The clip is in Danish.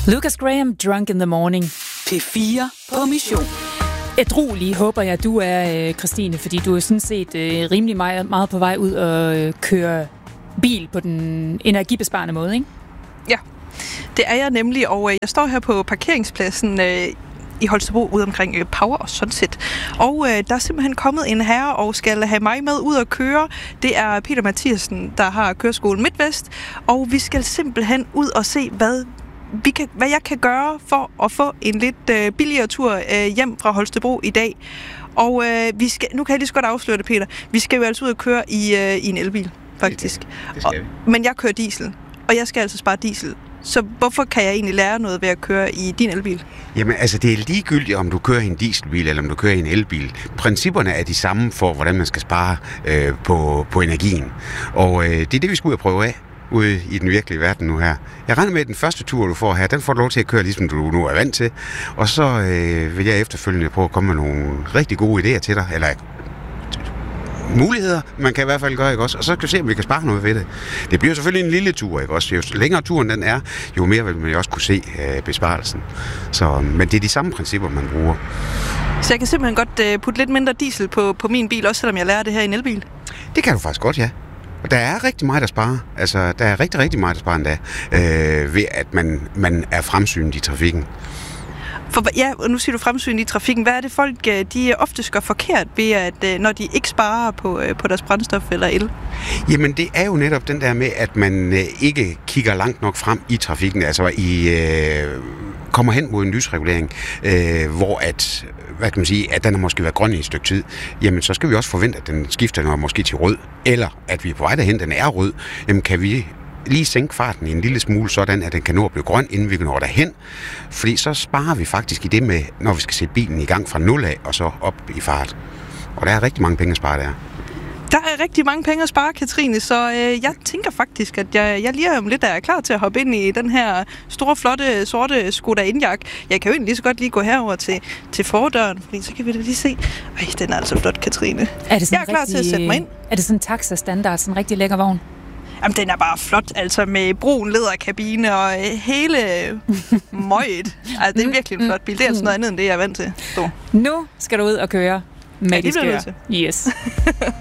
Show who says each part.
Speaker 1: Lucas Graham, Drunk in the Morning.
Speaker 2: P4 på mission.
Speaker 1: Ædruelig håber jeg, du er, Christine, fordi du er sådan set rimelig meget på vej ud og køre bil på den energibesparende måde, ikke?
Speaker 3: Ja, det er jeg nemlig, og jeg står her på parkeringspladsen i Holstebro ude omkring Power og Sunset. Og der er simpelthen kommet en herre og skal have mig med ud at køre. Det er Peter Mathiasen, der har køreskolen MidtVest, og vi skal simpelthen ud og se, hvad jeg kan gøre for at få en lidt billigere tur hjem fra Holstebro i dag. Og nu kan jeg lige så godt afsløre det, Peter. Vi skal jo altså ud og køre i en elbil, faktisk.
Speaker 4: Det skal vi.
Speaker 3: Men jeg kører diesel, og jeg skal altså spare diesel. Så hvorfor kan jeg egentlig lære noget ved at køre i din elbil?
Speaker 4: Jamen, altså, det er ligegyldigt, om du kører i en dieselbil, eller om du kører i en elbil. Principperne er de samme for, hvordan man skal spare på energien. Og det er det, vi skal ud og prøve af ude i den virkelige verden nu her. Jeg regner med, at den første tur, du får her, den får du lov til at køre, ligesom du nu er vant til. Og så vil jeg efterfølgende prøve at komme med nogle rigtig gode idéer til dig, eller muligheder, man kan i hvert fald gøre, ikke også? Og så skal vi se, om vi kan spare noget ved det. Det bliver selvfølgelig en lille tur, ikke også? Jo længere turen den er, jo mere vil man også kunne se besparelsen. Men det er de samme principper, man bruger.
Speaker 3: Så jeg kan simpelthen godt putte lidt mindre diesel på min bil, også selvom jeg lærer det her i en elbil?
Speaker 4: Det kan du faktisk godt, ja. Og der er rigtig meget at spare. Altså, der er rigtig, rigtig meget at spare endda, ved at man er fremsynet i trafikken.
Speaker 3: Og nu siger du fremsyn i trafikken. Hvad er det folk, de ofte gør forkert ved, at når de ikke sparer på deres brændstof eller el?
Speaker 4: Jamen, det er jo netop den der med, at man ikke kigger langt nok frem i trafikken. Altså, kommer hen mod en lysregulering, hvor at den har måske været grøn i et stykke tid. Jamen, så skal vi også forvente, at den skifter måske til rød. Eller at vi er på vej derhen, den er rød. Jamen, kan vi lige sænke farten en lille smule, sådan at den kan nå at blive grøn, inden vi når derhen. Fordi så sparer vi faktisk i det med, når vi skal sætte bilen i gang fra 0 af, og så op i fart. Og der er rigtig mange penge at spare der.
Speaker 3: Der er rigtig mange penge at spare, Katrine, så jeg tænker faktisk, at jeg lige om lidt er klar til at hoppe ind i den her store, flotte, sorte Skoda Enyaq. Jeg kan jo egentlig lige så godt lige gå herover til fordøren, fordi så kan vi da lige se. Ej, den er altså flot, Katrine. Jeg er klar til at sætte mig ind.
Speaker 1: Er det sådan en Taxa-standard, sådan en rigtig lækker vogn?
Speaker 3: Jamen, den er bare flot, altså med brun læderkabine og hele møget. Altså, det er virkelig en flot bil. Det er altså noget andet, end det, jeg er vant til. Så.
Speaker 1: Nu skal du ud og køre med de skør.
Speaker 3: Yes.